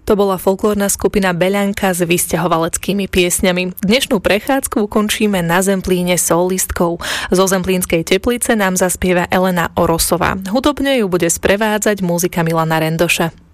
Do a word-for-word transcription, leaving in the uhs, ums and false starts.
To bola folklórna skupina Beľanka s vysťahovaleckými piesňami. Dnešnú prechádzku ukončíme na Zemplíne solistkou. Zo Zemplínskej Teplice nám zaspieva Elena Orosová. Hudobne ju bude sprevádzať muzika Milana Rendoša.